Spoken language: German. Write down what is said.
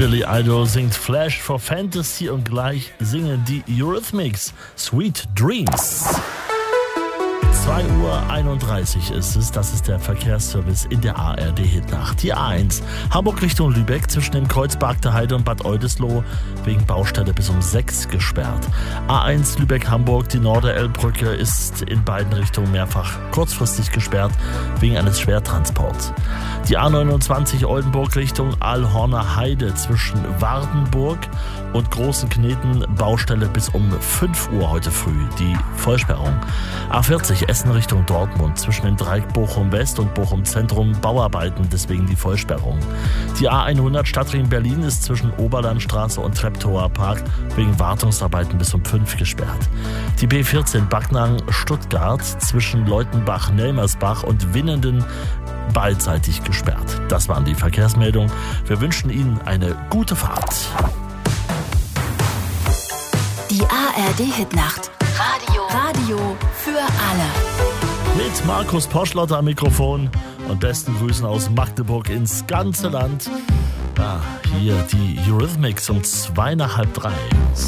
Billy Idol singt Flash for Fantasy und gleich singen die Eurythmics Sweet Dreams. 2:31 Uhr ist es, das ist der Verkehrsservice in der ARD-Hitnacht. Die A1 Hamburg Richtung Lübeck zwischen dem Kreuz Bargter Heide und Bad Oldesloe wegen Baustelle bis um 6 gesperrt. A1 Lübeck-Hamburg, die Norderelbbrücke ist in beiden Richtungen mehrfach kurzfristig gesperrt wegen eines Schwertransports. Die A29 Oldenburg Richtung Alhorner Heide zwischen Wardenburg und Großen Kneten Baustelle bis um 5 Uhr heute früh, die Vollsperrung. A40 Essen Richtung Dortmund zwischen dem Dreieck Bochum West und Bochum Zentrum Bauarbeiten, deswegen die Vollsperrung. Die A100 Stadtring Berlin ist zwischen Oberlandstraße und Treptower Park wegen Wartungsarbeiten bis um 5 gesperrt. Die B14 Backnang Stuttgart zwischen Leutenbach-Nelmersbach und Winnenden beidseitig gesperrt. Das waren die Verkehrsmeldungen. Wir wünschen Ihnen eine gute Fahrt. Die ARD-Hitnacht. Radio für alle. Mit Markus Poschlotter am Mikrofon und besten Grüßen aus Magdeburg ins ganze Land. Hier die Eurythmics um 2:30.